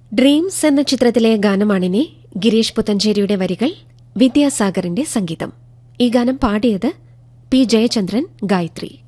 Dreams എന്ന ചിത്രത്തിലെ ഗാനമാണിനി. ഗിരീഷ് പുത്തഞ്ചേരിയുടെ വരികൾ, വിദ്യാസാഗറിന്റെ സംഗീതം. ഈ ഗാനം പാടിയത് പി ജയചന്ദ്രൻ, ഗായത്രി.